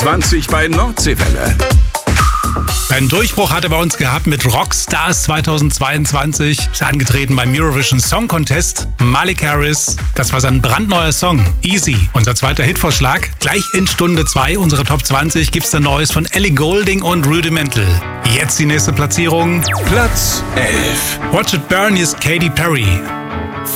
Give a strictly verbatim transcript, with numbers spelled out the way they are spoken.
zwanzig bei Nordseewelle. Ein Durchbruch hat er bei uns gehabt mit Rockstars zweitausendzweiundzwanzig. Ist angetreten beim Eurovision Song Contest. Malik Harris, das war sein brandneuer Song, Easy. Unser zweiter Hitvorschlag. Gleich in Stunde zwei unserer Top zwanzig gibt's dann Neues von Ellie Goulding und Rudimental. Jetzt die nächste Platzierung. Platz elf. Watch It Burn ist Katy Perry.